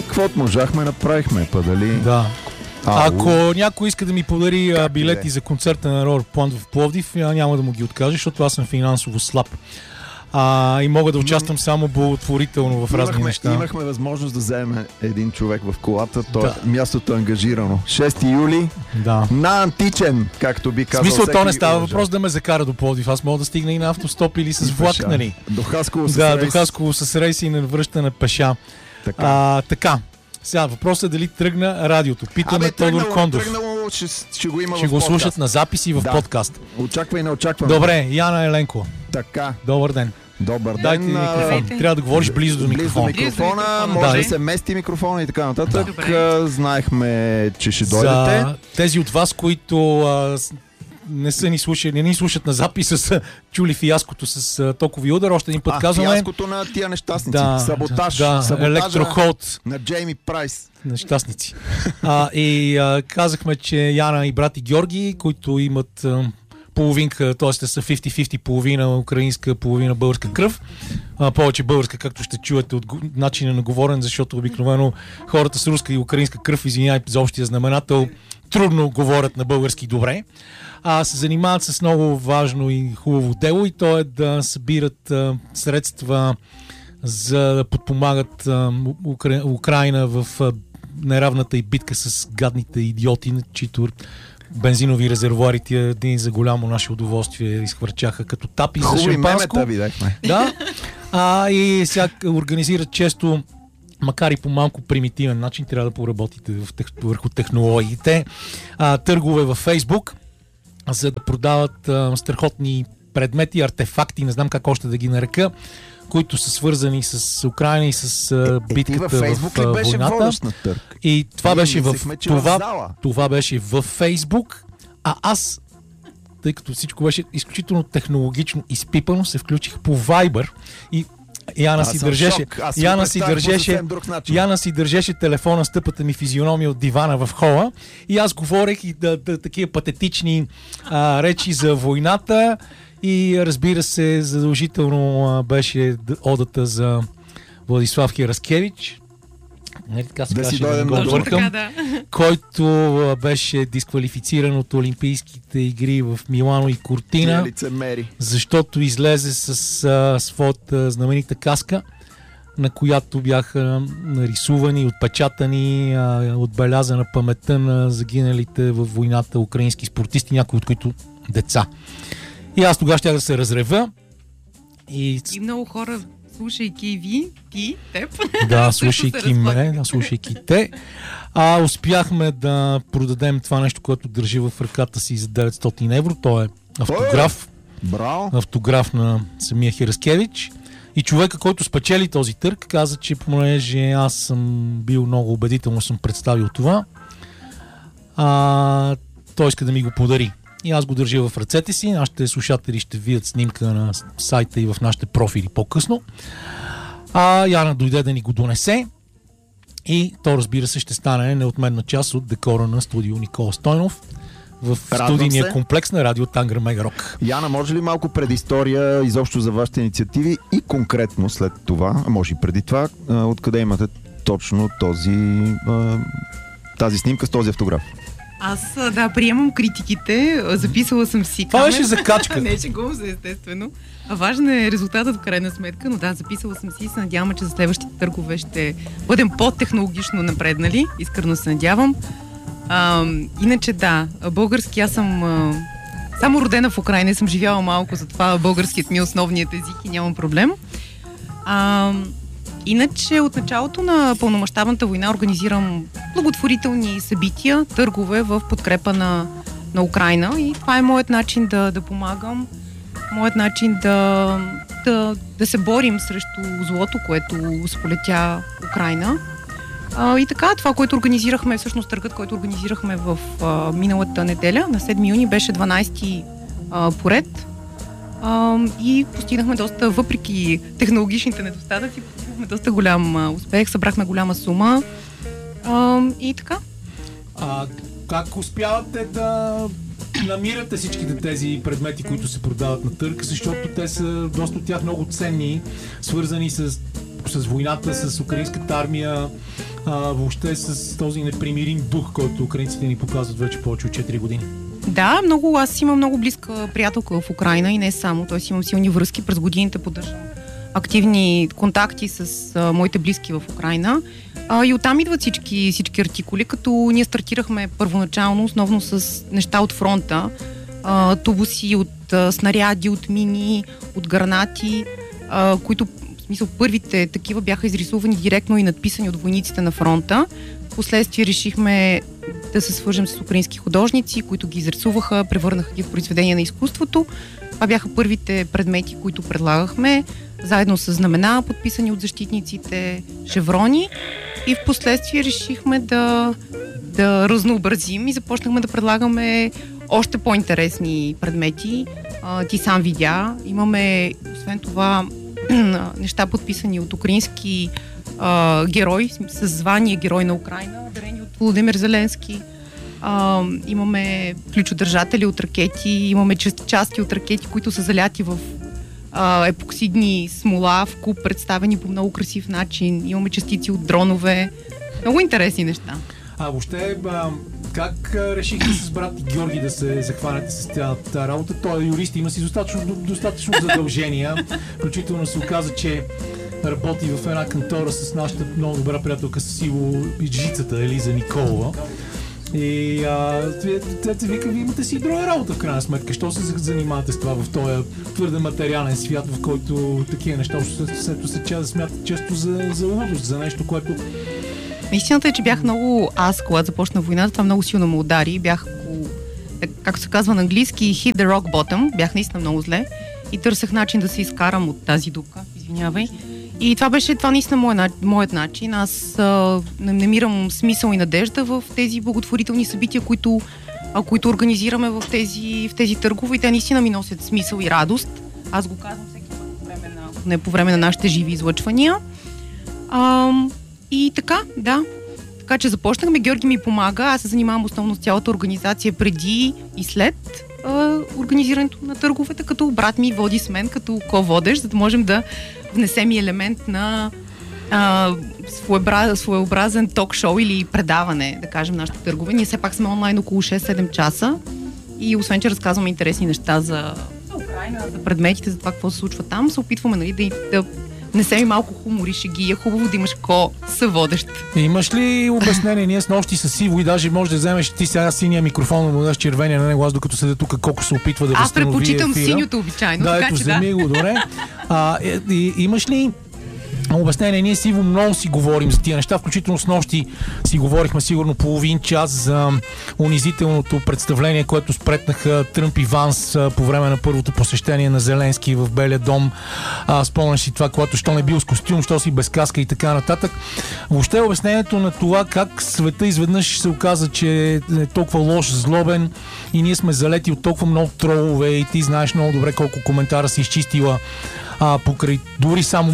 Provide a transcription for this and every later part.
Каквото можахме, направихме, дали... Да. Ако някой иска да ми подари билети за концерта на Рор Плант в Пловдив, няма да му ги откажа, защото аз съм финансово слаб. И мога да участвам само благотворително в разни неща. Имахме възможност да вземем един човек в колата, мястото е ангажирано. 6 юли, на Античен, както би казал. В смисъл, то не става въпрос да ме закара до Пловдив. Аз мога да стигна и на автостоп или с влак, нали? До Хасково с рейс. Да, до Хасково с рейс и на връщане пеша. Така. Сега, въпросът е дали тръгна радиото. Питаме Тодор Кондов. Ще го има ще го слушат на записи в подкаст. Очаквай, не очаквам. Добре, Яна Еленко. Така. Добър ден. Добър ден. Дайте микрофон. Трябва да говориш близо до микрофона. Може да се мести микрофона и така нататък. Знаехме, че ще дойдете. За тези от вас, които не са ни слушали, не ни слушат на записа, са чули фиаското с токови удар. Още един път казваме. Фиаското на тия нещастници. Саботаж. Електроход. На Джейми Прайс. Нещастници. Казахме, че Яна и брати Георги, които имат половинка, т.е. са 50-50, половина украинска, половина българска кръв. Повече българска, както ще чуете от начина на говорен, защото обикновено хората с руска и украинска кръв, извинявай за общия знаменател, трудно говорят на български добре. Се занимават с много важно и хубаво дело, и то е да събират средства за да подпомагат Украйна в неравната и битка с гадните идиоти, чието бензинови резервуари тия дни за голямо наше удоволствие изхвърчаха като тапи за шампанско. Мемета видяхме. Да. И сега организират често, макар и по малко примитивен начин, трябва да поработите върху технологиите, търгове във Фейсбук, за да продават страхотни предмети, артефакти, не знам как още да ги нарека, които са свързани с Украйна и с битката в войната. И това беше това беше в Фейсбук, а аз, тъй като всичко беше изключително технологично изпипано, се включих по Viber и Яна си държеше телефона с тъпата ми физиономия от дивана в хола и аз говорех и такива патетични речи за войната. И разбира се, задължително беше одата за Владислав Хераскевич, който беше дисквалифициран от Олимпийските игри в Милано и Кортина, защото излезе с своята знаменита каска, на която бяха нарисувани, отпечатани, отбелязана паметта на загиналите във войната украински спортисти, някои от които деца. И аз тогава щях да се разрева. И много хора, слушайки теб. Да, слушайки ме, слушайки те. Успяхме да продадем това нещо, което държи в ръката си за 900 евро. То е автограф. Браво! Автограф на самия Хераскевич. И човека, който спечели този търг, каза, че понеже аз съм бил много убедително, съм представил това, той иска да ми го подари. И аз го държа в ръцете си. Нашите слушатели ще видят снимка на сайта и в нашите профили по-късно. Яна дойде да ни го донесе. И то, разбира се, ще стане неотменна част от декора на студио Никола Стойнов в студийния комплекс на радио Тангра Мегарок. Яна, може ли малко предистория изобщо за вашите инициативи и конкретно след това, а може и преди това, откъде имате точно тази снимка с този автограф? Аз, приемам критиките, записала съм си Това беше закачка. Не, шегувам се, естествено. Важен е резултатът в крайна сметка, но записала съм си и се надявам, че за следващите търгове ще бъдем по-технологично напреднали. Искрено се надявам. Иначе български, аз съм само родена в Украйна, съм живяла малко, затова българският ми е основният език и нямам проблем. Иначе от началото на пълномащабната война организирам благотворителни събития, търгове в подкрепа на Украйна и това е моят начин да помагам, моят начин да се борим срещу злото, което сполетя Украйна. И така, това, което организирахме, всъщност търгът, който организирахме в миналата неделя, на 7 юни, беше 12-ти поред. И постигнахме доста, въпреки технологичните недостатъци, постигнахме доста голям успех, събрахме голяма сума и така. Как успявате да намирате всичките тези предмети, които се продават на търг, защото те са доста от тях много ценни, свързани с войната, с украинската армия, въобще с този непримирим дух, който украинците ни показват вече повече от 4 години. Да, аз имам много близка приятелка в Украйна и не само, т.е. имам силни връзки, през годините поддържам активни контакти с моите близки в Украйна. И оттам идват всички артикули, като ние стартирахме първоначално основно с неща от фронта, тубуси от снаряди, от мини, от гранати, които, в смисъл, първите такива бяха изрисувани директно и надписани от войниците на фронта. Впоследствие решихме да се свържем с украински художници, които ги изрисуваха, превърнаха ги в произведения на изкуството. Това бяха първите предмети, които предлагахме, заедно с знамена, подписани от защитниците, шеврони. И впоследствие решихме да разнообразим и започнахме да предлагаме още по-интересни предмети. Ти сам видя. Имаме, освен това, неща подписани от украински герой, с звание Герой на Украйна, дарени от Володимир Зеленски. Имаме ключодържатели от ракети, имаме части от ракети, които са заляти в епоксидни смола, в куп, представени по много красив начин. Имаме частици от дронове. Много интересни неща. Въобще, как решихте с брат Георги да се захванете с тази работа? Той е юрист, има си достатъчно задължения. Включително се оказа, че работи в една кантора с нашата много добра приятелка с Иво Иджицата, Елиза Николова. И вика, вие имате си друга работа в крайна сметка. Що се занимавате с това в този твърде материален свят, в който такива неща се смятат често за лудост, за нещо, което... Истината е, че бях много... Аз, когато започна войната, това много силно ме удари. Бях, както се казва на английски, hit the rock bottom. Бях наистина много зле и търсех начин да се изкарам от тази дупка. Извинявай. И това наистина моят начин. Аз намирам смисъл и надежда в тези благотворителни събития, които организираме в тези търгове, и те наистина ми носят смисъл и радост. Аз го казвам всеки по време на нашите живи излъчвания. И така, да. Така че започнахме, Георги ми помага, аз се занимавам основно с цялата организация преди и след организирането на търговете, като брат ми води с мен като ко-водещ, за да можем да внесем и елемент на своеобразен ток-шоу или предаване, да кажем, нашите търгове. Ние все пак сме онлайн около 6-7 часа и освен, че разказваме интересни неща за Украйна, за предметите, за това какво се случва там, се опитваме да внесем и малко хумор и шеги. Е хубаво да имаш ко-съводещ. Имаш ли обяснение? Ние с нощи с Иво и даже можеш да вземеш ти сега синия микрофон, да му дадеш червения на него, аз докато седя тук, колко се опитва да възстанови ефира. Аз предпочитам синьото обичайно. Да, ето, вземи го, добре. Имаш ли обяснение? Ние с Иво много си говорим за тия неща, включително с нощи си говорихме сигурно половин час за унизителното представление, което спретнаха Тръмп и Ванс по време на първото посещение на Зеленски в Белия дом. Спомняш си това, когато що не бил с костюм, що си без каска и така нататък. Въобще обяснението на това как света изведнъж се оказа, че е толкова лош, злобен и ние сме залети от толкова много тролове и ти знаеш много добре колко коментара си изчистила покрай дори само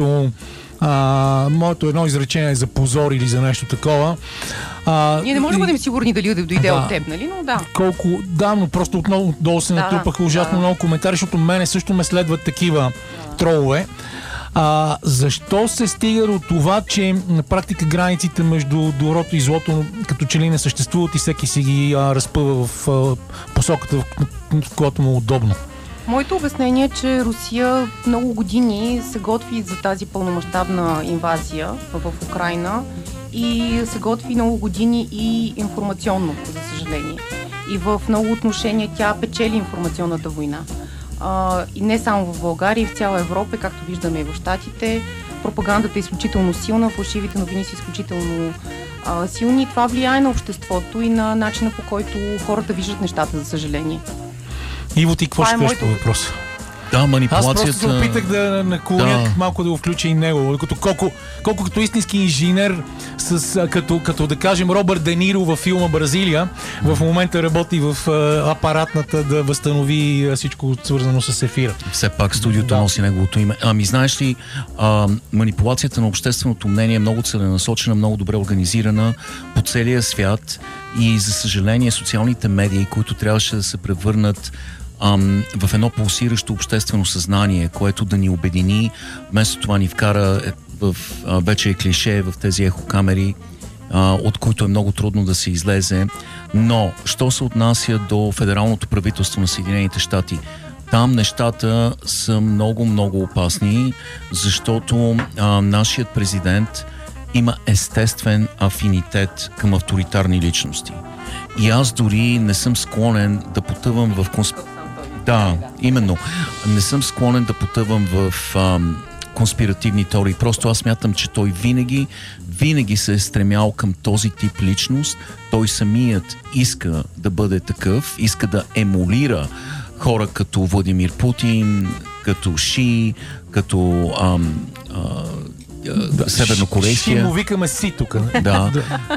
моето едно изречение за позор или за нещо такова. Ние не можем да бъдем сигурни дали да дойде от теб, нали? Но да. Но просто отново долу се натрупаха ужасно много коментари, защото мене също ме следват такива тролове. Защо се стига до това, че на практика границите между доброто и злото като че ли не съществуват и всеки си ги разпъва в посоката, в която му е удобно? Моето обяснение е, че Русия много години се готви за тази пълномащабна инвазия в Украйна и се готви много години и информационно, за съжаление. И в много отношения тя печели информационната война. И не само в България, и в цяла Европа, както виждаме и в Щатите. Пропагандата е изключително силна, фалшивите новини са изключително силни. Това влияе на обществото и на начина, по който хората виждат нещата, за съжаление. Иво, ти какво ще кажеш по въпроса? Да, манипулацията... Аз просто се опитах да наклоня малко да го включа и него. Колко като истински инженер, като да кажем Робърт Де Ниро във филма Бразилия, в момента работи в апаратната да възстанови всичко свързано с ефира. Все пак студиото носи неговото име. Знаеш ли, манипулацията на общественото мнение е много целенасочена, много добре организирана по целия свят и за съжаление социалните медии, които трябваше да се превърнат в едно пулсиращо обществено съзнание, което да ни обедини, вместо това ни вкара вече е клише в тези ехокамери, от които е много трудно да се излезе. Но, що се отнася до федералното правителство на Съединените щати, там нещата са много опасни, защото нашият президент има естествен афинитет към авторитарни личности. И аз дори не съм склонен да потъвам в Да, именно. Не съм склонен да потъвам в конспиративни теории. Просто аз смятам, че той винаги се е стремял към този тип личност. Той самият иска да бъде такъв, иска да емулира хора като Владимир Путин, като Ши, като севернокорейския. Ши му викаме Си тук. Да.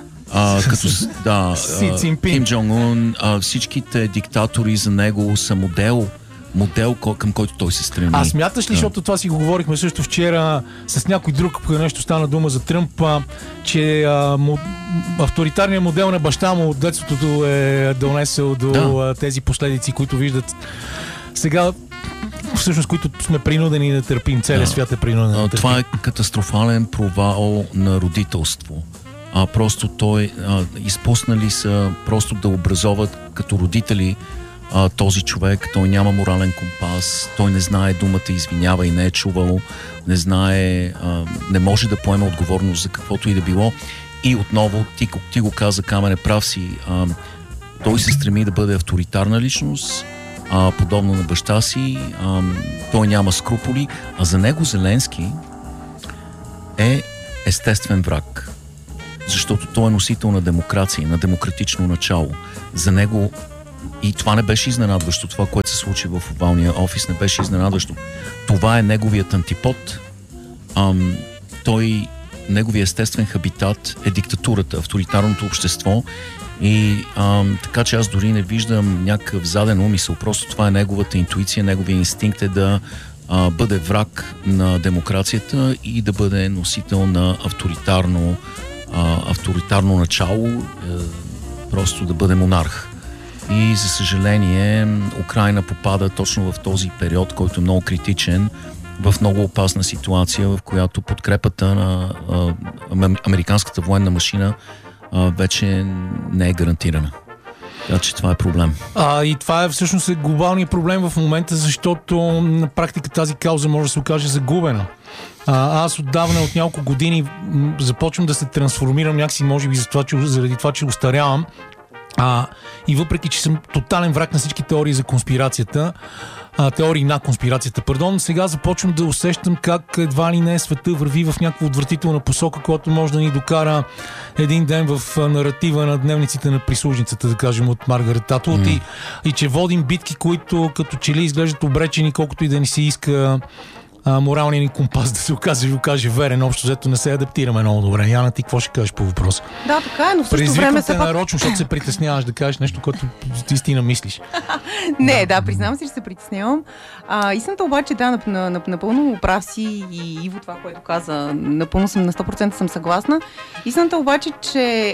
Ким Джонг Ун, всичките диктатори за него са модел, към който той се стреми. А смяташ ли, защото това си го говорихме също вчера с някой друг, нещо стана дума за Тръмп, че авторитарният модел на баща му от детството е донесъл до тези последици, които виждат сега, всъщност, които сме принудени да търпим. Целият свят е принуден да търпим. Това е катастрофален провал на родителство. Просто той изпуснали са просто да образоват като родители този човек. Той няма морален компас, той не знае думата извинява и не е чувал, не знае, не може да поеме отговорност за каквото и да било. И отново, ти го каза, Камене, прав си, той се стреми да бъде авторитарна личност, подобно на баща си, той няма скруполи, а за него Зеленски е естествен враг. Защото той е носител на демокрация, на демократично начало. За него, и това не беше изненадващо, това, което се случи в овалния офис, не беше изненадващо. Това е неговият антипод. Неговият естествен хабитат е диктатурата, авторитарното общество. И така че аз дори не виждам някакъв заден умисъл. Просто това е неговата интуиция, неговия инстинкт е да бъде враг на демокрацията и да бъде носител на авторитарно начало, просто да бъде монарх. И за съжаление Украйна попада точно в този период, който е много критичен, в много опасна ситуация, в която подкрепата на американската военна машина вече не е гарантирана. Така че това е проблем. И това е всъщност глобалният проблем в момента, защото на практика тази кауза може да се окаже загубена. Аз отдавна, от няколко години започвам да се трансформирам някакси, може би заради това, че устарявам. И въпреки, че съм тотален враг на всички теории за конспирацията, теории на конспирацията, сега започвам да усещам как едва ли не света върви в някаква отвратителна посока, която може да ни докара един ден в наратива на дневниците на прислужницата, да кажем, от Маргарет Атвуд, и че водим битки, които като че ли изглеждат обречени, колкото и да ни се иска моралния ни компас да се окаже верен. Общо взето не се адаптираме много добре. Яна, ти какво ще кажеш по въпроса? Да, така е, но в същото време се нарочно, защото се притесняваш да кажеш нещо, което истина мислиш. Не, признавам си, че се притеснявам. Истината обаче, напълно прав си, и Иво това, което каза, напълно съм на 100% съм съгласна. Истината обаче, че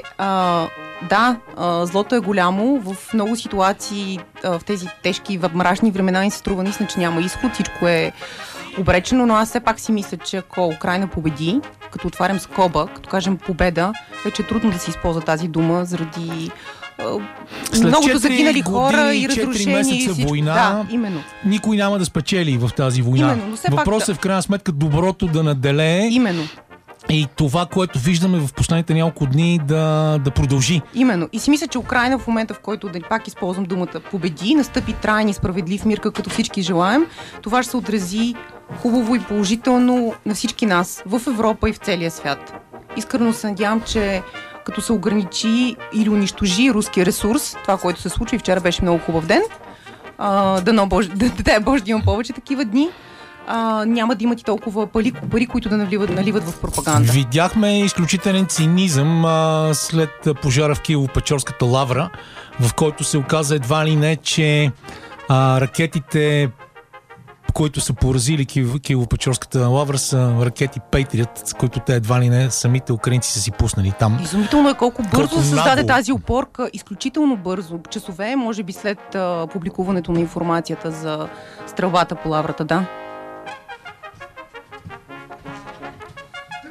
злото е голямо. В много ситуации в тези тежки, мрачни времена ни се струва наистина, че няма изход, всичко е обречено, но аз все пак си мисля, че ако Украйна победи, като отварям скоба, като кажем победа, вече е трудно да се използва тази дума заради многото загинали хора и разрушения. 4 месеца война, никой няма да спечели в тази война. Въпросът е в крайна сметка доброто да наделее. И това, което виждаме в последните няколко дни, да продължи. Именно. И си мисля, че Украйна в момента, в който, пак използвам думата, победи, настъпи траен и справедлив мир, като всички желаем, това ще се отрази хубаво и положително на всички нас в Европа и в целия свят. Искрено се надявам, че като се ограничи или унищожи руския ресурс, това, което се случи, вчера беше много хубав ден, да Боже да имам повече такива дни, няма да имат и толкова пари, които да наливат в пропаганда. Видяхме изключителен цинизъм след пожара в Киево-Печорската лавра, в който се оказа едва ли не, че ракетите, които са поразили Киево-Печорската лавра, са ракети Patriot, с които те едва ли не самите украинци са си пуснали там. Изумително е колко бързо създаде тази опорка, изключително бързо, часове, може би след публикуването на информацията за стрелбата по лаврата,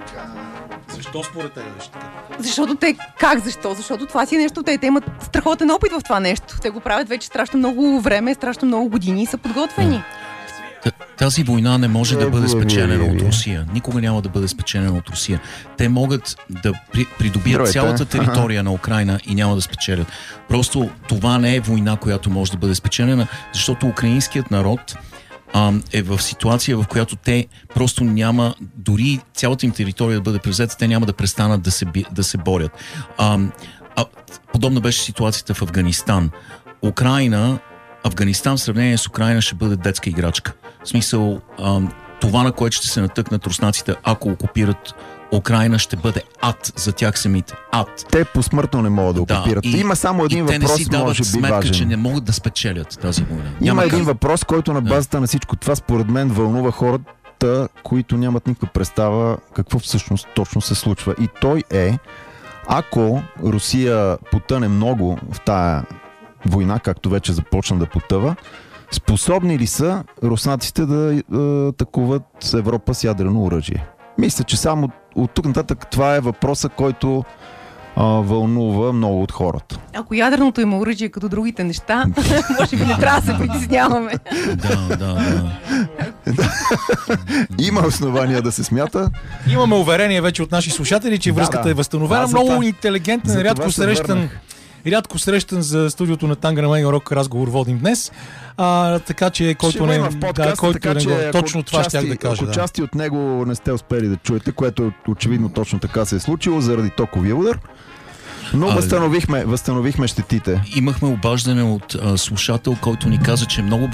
Защо според теб беше така? Защото защо? Защото това си е нещо, те имат страхотен опит в това нещо. Те го правят вече страшно много време, страшно много години и са подготвени. Тази война не може да бъде спечелена от Русия. Никога няма да бъде спечелена от Русия. Те могат да придобият цялата територия на Украйна и няма да спечелят. Просто това не е война, която може да бъде спечелена, защото украинският народ е в ситуация, в която те просто няма, дори цялата им територия да бъде превзета, те няма да престанат да се борят. Подобна беше ситуацията в Афганистан. Афганистан в сравнение с Украйна ще бъде детска играчка. В смисъл, това, на което ще се натъкнат руснаците, ако окупират Украйна, ще бъде ад за тях самите. Ад. Те посмъртно не могат да окупират. Има само един въпрос, може би важен. Те не си дават сметка, че не могат да спечелят тази война. Има един въпрос, който на базата на всичко това, според мен, вълнува хората, които нямат никаква представа какво всъщност точно се случва. И той е, ако Русия потъне много в тая война, както вече започна да потъва, способни ли са руснаците да атакуват Европа с ядрено оръжие? Мисля, че само от тук нататък това е въпроса, който вълнува много от хората. Ако ядреното има оръжие като другите неща, може би не трябва да се притесняваме. Да. Има основания да се смята. Имаме уверение вече от наши слушатели, че връзката е възстановена. Много интелигентен, рядко срещан за студиото на Тангана Рок разговор водим днес. Така че който не точно това ще да кажа. Ако части от него не сте успели да чуете, което очевидно точно така се е случило заради токовия удар. Но възстановихме щетите. Имахме обаждане от слушател, който ни каза, че много